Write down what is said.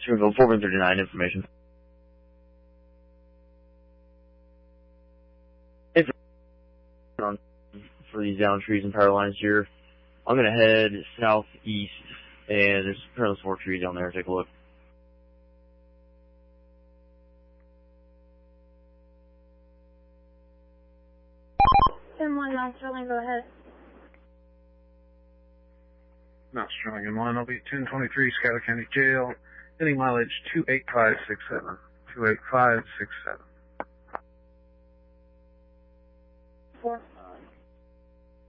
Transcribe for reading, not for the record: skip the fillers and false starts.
Springfield 4139 information. For these down trees and power lines here. I'm going to head southeast, and there's apparently some more trees down there. Take a look. 10-1, Mount Sterling, go ahead. Mount Sterling in 1, I'll be 1023 Schuyler County Jail, hitting mileage 28567. 28567. 4.